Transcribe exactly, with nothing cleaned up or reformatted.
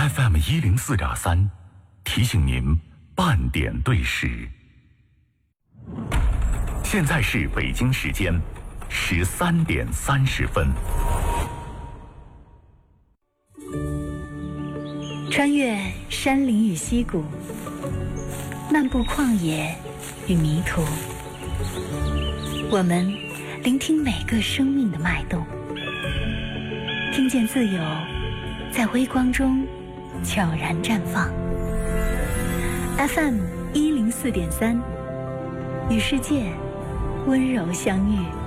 F M 一零四点三，提醒您半点对时。现在是北京时间十三点三十分。 穿越山林与溪谷，漫步旷野与迷途，我们聆听每个生命的脉动，听见自由在微光中悄然绽放。F M 一零四点三，与世界温柔相遇。